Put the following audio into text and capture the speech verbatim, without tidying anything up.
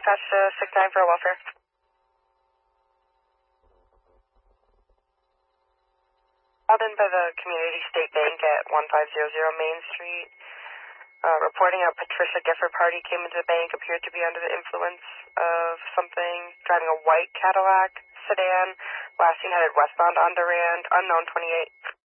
dispatch to six nine for a welfare. Called in by the Community State Bank at one five zero zero Main Street, uh, reporting a Patricia Gifford party came into the bank, appeared to be under the influence of something, driving a white Cadillac sedan, last seen headed westbound on Durand, unknown twenty-eight.